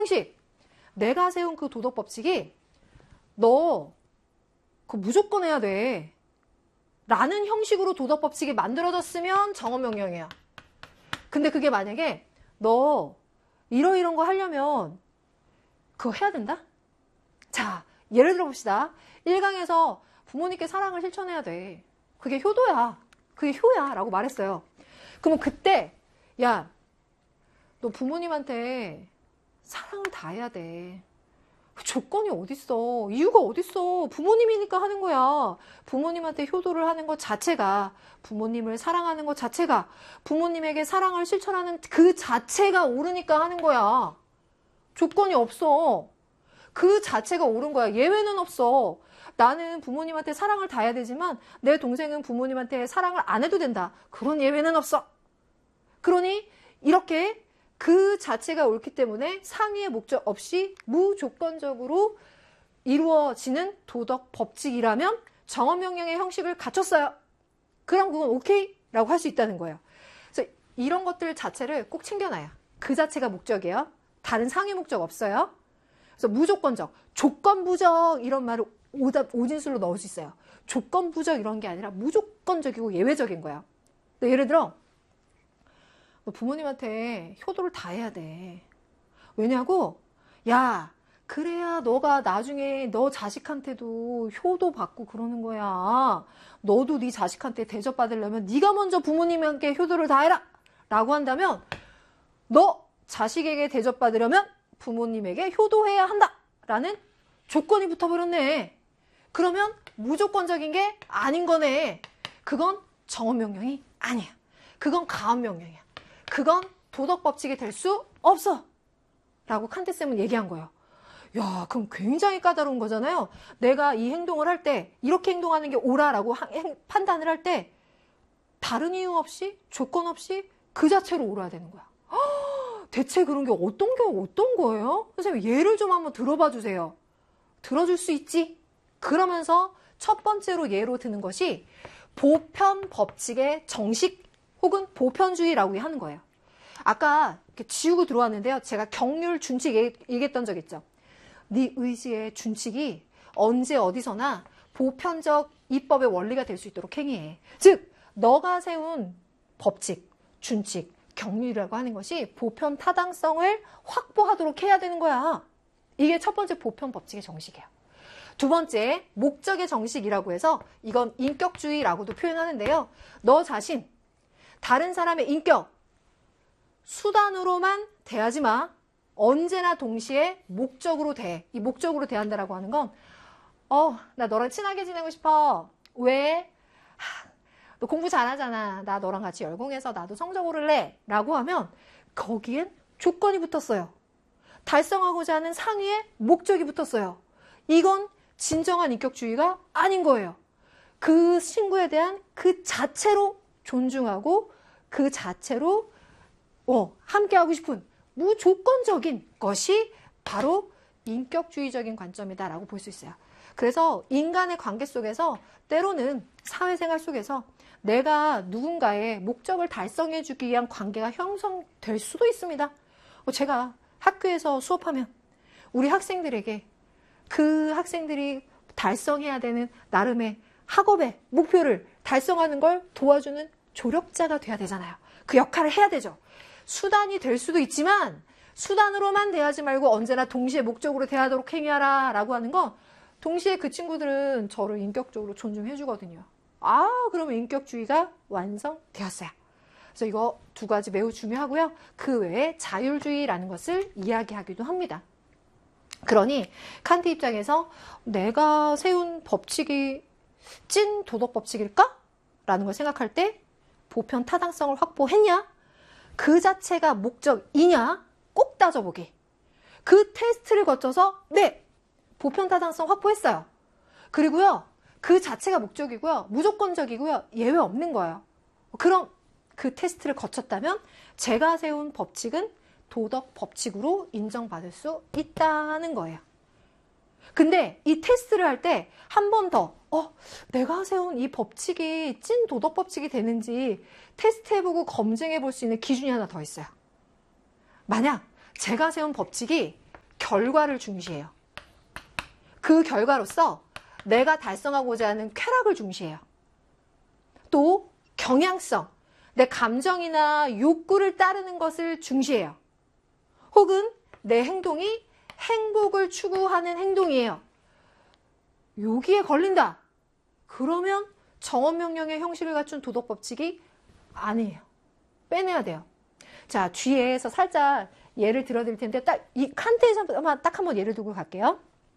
형식, 내가 세운 그 도덕 법칙이 너 그거 무조건 해야 돼 라는 형식으로 도덕 법칙이 만들어졌으면 정언명령이야. 근데 그게 만약에 너 이런 거 하려면 그거 해야 된다? 자, 예를 들어 봅시다. 1강에서 부모님께 사랑을 실천해야 돼. 그게 효도야. 그게 효야 라고 말했어요. 그러면 그때 야, 너 부모님한테 사랑을 다 해야 돼. 조건이 어딨어. 이유가 어딨어. 부모님이니까 하는 거야. 부모님한테 효도를 하는 것 자체가, 부모님을 사랑하는 것 자체가, 부모님에게 사랑을 실천하는 그 자체가 옳으니까 하는 거야. 조건이 없어. 그 자체가 옳은 거야. 예외는 없어. 나는 부모님한테 사랑을 다 해야 되지만 내 동생은 부모님한테 사랑을 안 해도 된다. 그런 예외는 없어. 그러니 이렇게 그 자체가 옳기 때문에 상위의 목적 없이 무조건적으로 이루어지는 도덕 법칙이라면 정언명령의 형식을 갖췄어요. 그럼 그건 오케이? 라고 할 수 있다는 거예요. 그래서 이런 것들 자체를 꼭 챙겨놔요. 그 자체가 목적이에요. 다른 상위 목적 없어요. 그래서 무조건적, 조건부적 이런 말을 오진술로 넣을 수 있어요. 조건부적 이런 게 아니라 무조건적이고 예외적인 거야. 예를 들어 너 부모님한테 효도를 다 해야 돼. 왜냐고? 야, 그래야 너가 나중에 너 자식한테도 효도 받고 그러는 거야. 너도 네 자식한테 대접받으려면 네가 먼저 부모님께 효도를 다 해라. 라고 한다면 너 자식에게 대접받으려면 부모님에게 효도해야 한다. 라는 조건이 붙어버렸네. 그러면 무조건적인 게 아닌 거네. 그건 정언명령이 아니야. 그건 가언명령이야. 그건 도덕법칙이 될 수 없어. 라고 칸트쌤은 얘기한 거예요. 야, 그럼 굉장히 까다로운 거잖아요. 내가 이 행동을 할 때, 이렇게 행동하는 게 옳아라고 판단을 할 때, 다른 이유 없이, 조건 없이 그 자체로 옳아야 되는 거야. 대체 그런 게 어떤 거예요? 선생님, 예를 좀 한번 들어봐 주세요. 들어줄 수 있지? 그러면서 첫 번째로 예로 드는 것이 보편 법칙의 정식 혹은 보편주의라고 하는 거예요. 아까 이렇게 지우고 들어왔는데요. 제가 경률 준칙 얘기했던 적 있죠. 네 의지의 준칙이 언제 어디서나 보편적 입법의 원리가 될 수 있도록 행위해. 즉, 너가 세운 법칙, 준칙, 경률이라고 하는 것이 보편 타당성을 확보하도록 해야 되는 거야. 이게 첫 번째 보편 법칙의 정식이에요. 두 번째, 목적의 정식이라고 해서 이건 인격주의라고도 표현하는데요. 너 자신, 다른 사람의 인격, 수단으로만 대하지 마. 언제나 동시에 목적으로 대해. 이 목적으로 대한다라고 하는 건 나 너랑 친하게 지내고 싶어. 왜? 너 공부 잘하잖아. 나 너랑 같이 열공해서 나도 성적 오를래. 라고 하면 거기엔 조건이 붙었어요. 달성하고자 하는 상위의 목적이 붙었어요. 이건 진정한 인격주의가 아닌 거예요. 그 친구에 대한 그 자체로 존중하고 그 자체로 함께하고 싶은 무조건적인 것이 바로 인격주의적인 관점이다라고 볼 수 있어요. 그래서 인간의 관계 속에서 때로는 사회생활 속에서 내가 누군가의 목적을 달성해주기 위한 관계가 형성될 수도 있습니다. 제가 학교에서 수업하면 우리 학생들에게 그 학생들이 달성해야 되는 나름의 학업의 목표를 달성하는 걸 도와주는 조력자가 돼야 되잖아요. 그 역할을 해야 되죠. 수단이 될 수도 있지만 수단으로만 대하지 말고 언제나 동시에 목적으로 대하도록 행위하라 라고 하는 건 동시에 그 친구들은 저를 인격적으로 존중해 주거든요. 그러면 인격주의가 완성되었어요. 그래서 이거 두 가지 매우 중요하고요. 그 외에 자율주의라는 것을 이야기하기도 합니다. 그러니 칸트 입장에서 내가 세운 법칙이 찐 도덕 법칙일까? 라는 걸 생각할 때 보편 타당성을 확보했냐? 그 자체가 목적이냐? 꼭 따져보기. 그 테스트를 거쳐서 네! 보편 타당성 확보했어요. 그리고요. 그 자체가 목적이고요. 무조건적이고요. 예외 없는 거예요. 그럼 그 테스트를 거쳤다면 제가 세운 법칙은 도덕 법칙으로 인정받을 수 있다는 거예요. 근데 이 테스트를 할 때 한 번 더 내가 세운 이 법칙이 찐 도덕 법칙이 되는지 테스트해보고 검증해볼 수 있는 기준이 하나 더 있어요. 만약 제가 세운 법칙이 결과를 중시해요. 그 결과로서 내가 달성하고자 하는 쾌락을 중시해요. 또 경향성, 내 감정이나 욕구를 따르는 것을 중시해요. 혹은 내 행동이 행복을 추구하는 행동이에요. 여기에 걸린다. 그러면 정언명령의 형식을 갖춘 도덕법칙이 아니에요. 빼내야 돼요. 자, 뒤에서 살짝 예를 들어드릴 텐데 딱 이 칸트에서 딱 한번 예를 들고 갈게요.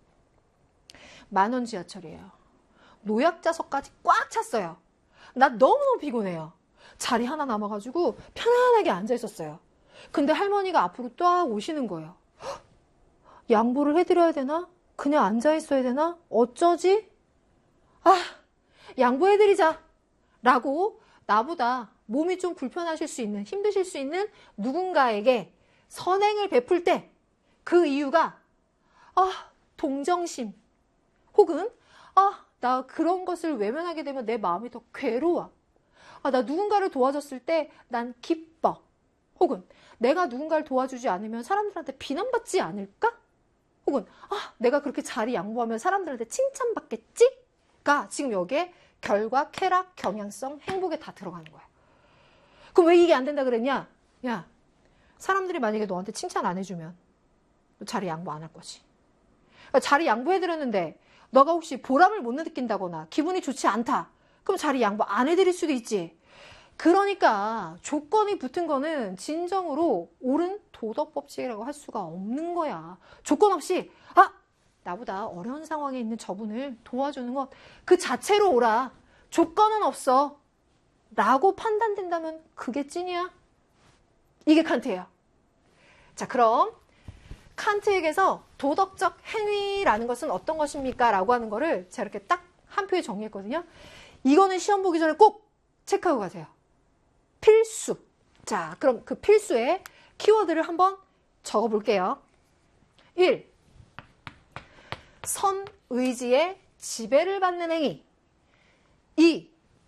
만원 지하철이에요. 노약자석까지 꽉 찼어요. 나 너무너무 피곤해요. 자리 하나 남아가지고 편안하게 앉아 있었어요. 근데 할머니가 앞으로 딱 오시는 거예요. 헉, 양보를 해드려야 되나? 그냥 앉아 있어야 되나? 어쩌지? 아, 양보해드리자. 라고 나보다 몸이 좀 불편하실 수 있는, 힘드실 수 있는 누군가에게 선행을 베풀 때 그 이유가 동정심 혹은 나 그런 것을 외면하게 되면 내 마음이 더 괴로워. 나 누군가를 도와줬을 때 난 기뻐. 혹은 내가 누군가를 도와주지 않으면 사람들한테 비난받지 않을까? 혹은 내가 그렇게 자리 양보하면 사람들한테 칭찬받겠지?가 지금 여기에 결과, 쾌락, 경향성, 행복에 다 들어가는 거야. 그럼 왜 이게 안 된다 그랬냐? 야, 사람들이 만약에 너한테 칭찬 안 해주면 너 자리 양보 안 할 거지. 그러니까 자리 양보해드렸는데 너가 혹시 보람을 못 느낀다거나 기분이 좋지 않다. 그럼 자리 양보 안 해드릴 수도 있지. 그러니까 조건이 붙은 거는 진정으로 옳은 도덕법칙이라고 할 수가 없는 거야. 조건 없이 나보다 어려운 상황에 있는 저분을 도와주는 것 그 자체로 옳아. 조건은 없어. 라고 판단된다면 그게 찐이야. 이게 칸트예요. 자, 그럼 칸트에게서 도덕적 행위라는 것은 어떤 것입니까? 라고 하는 거를 제가 이렇게 딱 한 표에 정리했거든요. 이거는 시험 보기 전에 꼭 체크하고 가세요. 필수. 자, 그럼 그 필수의 키워드를 한번 적어볼게요. 1. 선의지의 지배를 받는 행위. 2.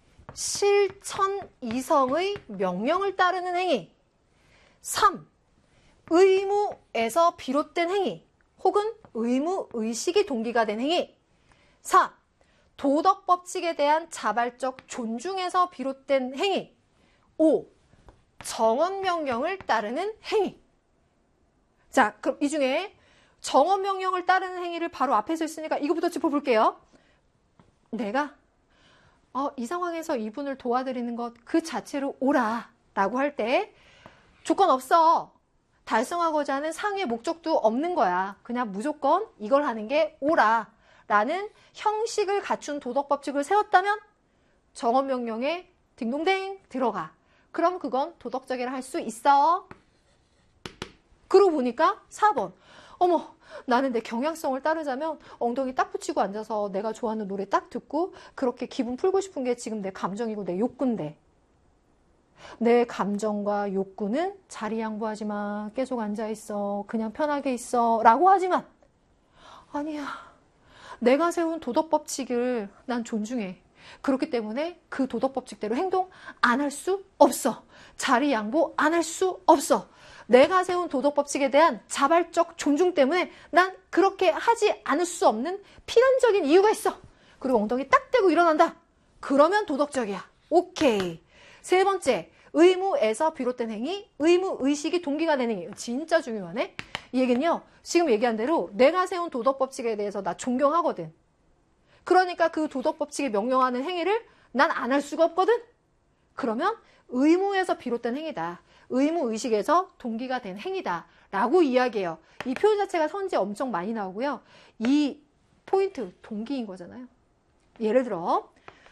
실천 이성의 명령을 따르는 행위. 3. 의무에서 비롯된 행위 혹은 의무의식이 동기가 된 행위. 4. 도덕법칙에 대한 자발적 존중에서 비롯된 행위. 5. 정언명령을 따르는 행위. 자, 그럼 이 중에 정언명령을 따르는 행위를 바로 앞에서 있으니까 이거부터 짚어볼게요. 내가 이 상황에서 이분을 도와드리는 것 그 자체로 옳아 라고 할 때 조건 없어. 달성하고자 하는 상위의 목적도 없는 거야. 그냥 무조건 이걸 하는 게 옳아 라는 형식을 갖춘 도덕법칙을 세웠다면 정언명령에 딩동댕 들어가. 그럼 그건 도덕적이라 할 수 있어. 그러고 보니까 4번. 어머, 나는 내 경향성을 따르자면 엉덩이 딱 붙이고 앉아서 내가 좋아하는 노래 딱 듣고 그렇게 기분 풀고 싶은 게 지금 내 감정이고 내 욕구인데 내 감정과 욕구는 자리 양보하지 마. 계속 앉아있어. 그냥 편하게 있어. 라고 하지만 아니야. 내가 세운 도덕법칙을 난 존중해. 그렇기 때문에 그 도덕법칙대로 행동 안 할 수 없어. 자리 양보 안 할 수 없어. 내가 세운 도덕법칙에 대한 자발적 존중 때문에 난 그렇게 하지 않을 수 없는 필연적인 이유가 있어. 그리고 엉덩이 딱 대고 일어난다. 그러면 도덕적이야. 오케이. 세 번째, 의무에서 비롯된 행위, 의무의식이 동기가 되는 행위. 진짜 중요하네. 이 얘기는요, 지금 얘기한 대로 내가 세운 도덕법칙에 대해서 나 존경하거든. 그러니까 그 도덕법칙이 명령하는 행위를 난 안 할 수가 없거든. 그러면 의무에서 비롯된 행위다. 의무의식에서 동기가 된 행위다. 라고 이야기해요. 이 표현 자체가 선지에 엄청 많이 나오고요. 이 포인트, 동기인 거잖아요. 예를 들어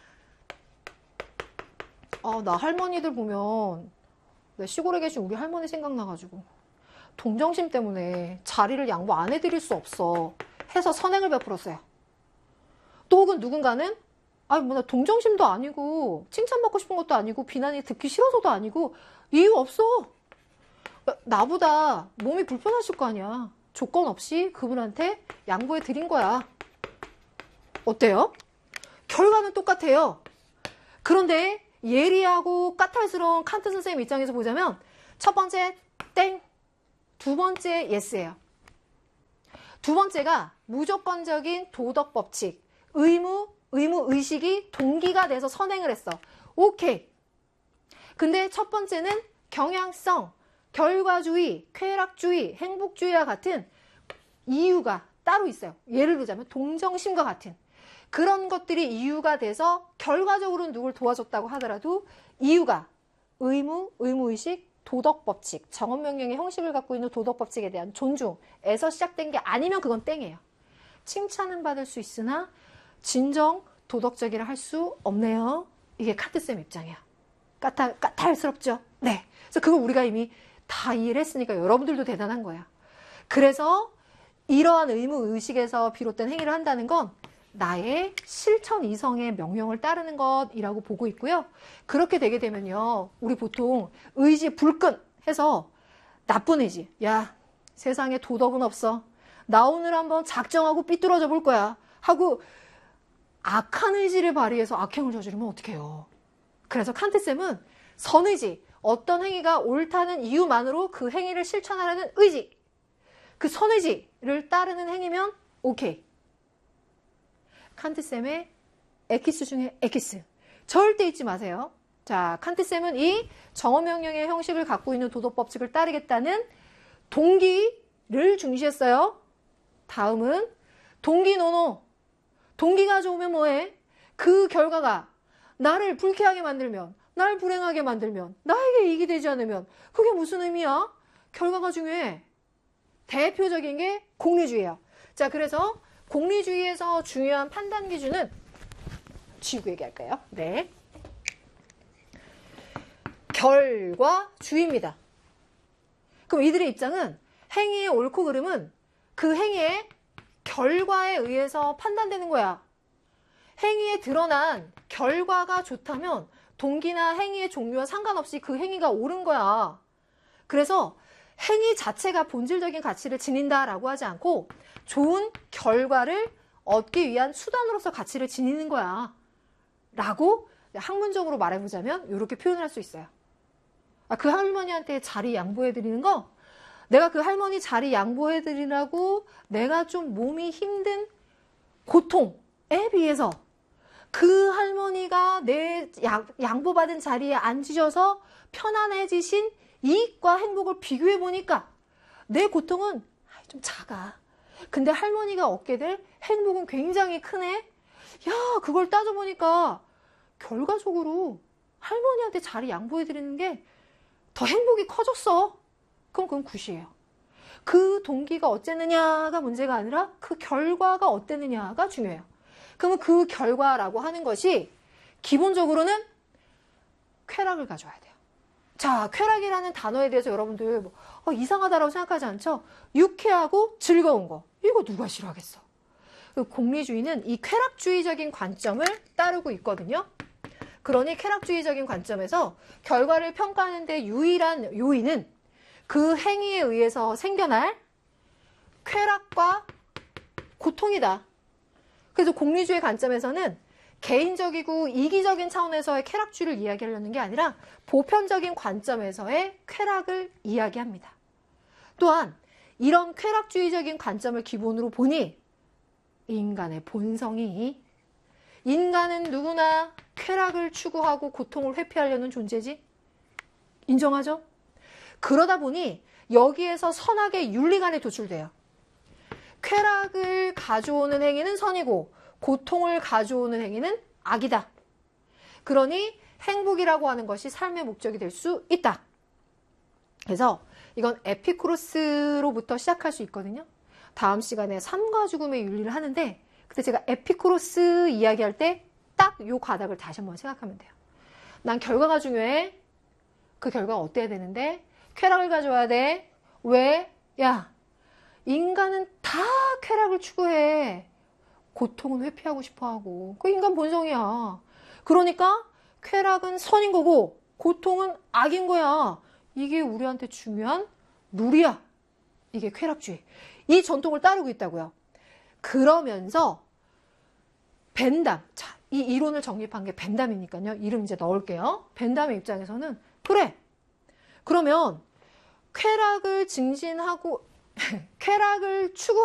나 할머니들 보면 내 시골에 계신 우리 할머니 생각나가지고 동정심 때문에 자리를 양보 안 해드릴 수 없어 해서 선행을 베풀었어요. 또 혹은 누군가는 나 동정심도 아니고 칭찬받고 싶은 것도 아니고 비난이 듣기 싫어서도 아니고 이유 없어. 나보다 몸이 불편하실 거 아니야. 조건 없이 그분한테 양보해 드린 거야. 어때요? 결과는 똑같아요. 그런데 예리하고 까탈스러운 칸트 선생님 입장에서 보자면 첫 번째 땡, 두 번째 예스예요. 두 번째가 무조건적인 도덕 법칙, 의무 의식이 동기가 돼서 선행을 했어. 오케이. 근데 첫 번째는 경향성, 결과주의, 쾌락주의, 행복주의와 같은 이유가 따로 있어요. 예를 들자면 동정심과 같은 그런 것들이 이유가 돼서 결과적으로는 누굴 도와줬다고 하더라도 이유가 의무의식, 도덕법칙, 정언명령의 형식을 갖고 있는 도덕법칙에 대한 존중에서 시작된 게 아니면 그건 땡이에요. 칭찬은 받을 수 있으나 진정 도덕적이라 할 수 없네요. 이게 카트쌤 입장이야. 까탈스럽죠? 네. 그래서 그거 우리가 이미 다 이해를 했으니까 여러분들도 대단한 거야. 그래서 이러한 의무의식에서 비롯된 행위를 한다는 건 나의 실천 이성의 명령을 따르는 것이라고 보고 있고요. 그렇게 되게 되면요. 우리 보통 의지 불끈 해서 나쁜 의지. 야, 세상에 도덕은 없어. 나 오늘 한번 작정하고 삐뚤어져 볼 거야. 하고 악한 의지를 발휘해서 악행을 저지르면 어떡해요. 그래서 칸트쌤은 선의지, 어떤 행위가 옳다는 이유만으로 그 행위를 실천하려는 의지, 그 선의지를 따르는 행위면 오케이. 칸트쌤의 에키스 중에 에키스. 절대 잊지 마세요. 자, 칸트쌤은 이 정언명령의 형식을 갖고 있는 도덕법칙을 따르겠다는 동기를 중시했어요. 다음은 동기노노. 동기가 좋으면 뭐해? 그 결과가 나를 불쾌하게 만들면, 날 불행하게 만들면, 나에게 이익이 되지 않으면 그게 무슨 의미야? 결과가 중요해. 대표적인 게 공리주의예요. 자, 그래서 공리주의에서 중요한 판단 기준은 지우고 얘기할까요? 네. 결과주의입니다. 그럼 이들의 입장은 행위의 옳고 그름은 그 행위의 결과에 의해서 판단되는 거야. 행위에 드러난 결과가 좋다면 동기나 행위의 종류와 상관없이 그 행위가 옳은 거야. 그래서 행위 자체가 본질적인 가치를 지닌다라고 하지 않고 좋은 결과를 얻기 위한 수단으로서 가치를 지니는 거야. 라고 학문적으로 말해보자면 이렇게 표현을 할 수 있어요. 그 할머니한테 자리 양보해드리는 거, 내가 그 할머니 자리 양보해드리라고 내가 좀 몸이 힘든 고통에 비해서 그 할머니가 내 양보받은 자리에 앉으셔서 편안해지신 이익과 행복을 비교해보니까 내 고통은 좀 작아. 근데 할머니가 얻게 될 행복은 굉장히 크네. 야, 그걸 따져보니까 결과적으로 할머니한테 자리 양보해드리는 게 더 행복이 커졌어. 그럼 그건 굿이에요. 그 동기가 어쨌느냐가 문제가 아니라 그 결과가 어땠느냐가 중요해요. 그러면 그 결과라고 하는 것이 기본적으로는 쾌락을 가져와야 돼요. 자, 쾌락이라는 단어에 대해서 여러분들 이상하다라고 생각하지 않죠? 유쾌하고 즐거운 거. 이거 누가 싫어하겠어? 공리주의는 이 쾌락주의적인 관점을 따르고 있거든요. 그러니 쾌락주의적인 관점에서 결과를 평가하는 데 유일한 요인은 그 행위에 의해서 생겨날 쾌락과 고통이다. 그래서 공리주의 관점에서는 개인적이고 이기적인 차원에서의 쾌락주의를 이야기하려는 게 아니라 보편적인 관점에서의 쾌락을 이야기합니다. 또한 이런 쾌락주의적인 관점을 기본으로 보니 인간의 본성이, 인간은 누구나 쾌락을 추구하고 고통을 회피하려는 존재지? 인정하죠? 그러다 보니 여기에서 선악의 윤리관에 도출돼요. 쾌락을 가져오는 행위는 선이고 고통을 가져오는 행위는 악이다. 그러니 행복이라고 하는 것이 삶의 목적이 될 수 있다. 그래서 이건 에피쿠로스로부터 시작할 수 있거든요. 다음 시간에 삶과 죽음의 윤리를 하는데 그때 제가 에피쿠로스 이야기할 때 딱 요 가닥을 다시 한번 생각하면 돼요. 난 결과가 중요해. 그 결과가 어때야 되는데 쾌락을 가져와야 돼. 왜? 야, 인간은 다 쾌락을 추구해. 고통은 회피하고 싶어하고. 그 인간 본성이야. 그러니까 쾌락은 선인 거고 고통은 악인 거야. 이게 우리한테 중요한 룰이야. 이게 쾌락주의. 이 전통을 따르고 있다고요. 그러면서 벤담. 자, 이 이론을 정립한 게 벤담이니까요. 이름 이제 넣을게요. 벤담의 입장에서는 그래. 그러면 쾌락을 증진하고 쾌락을 추구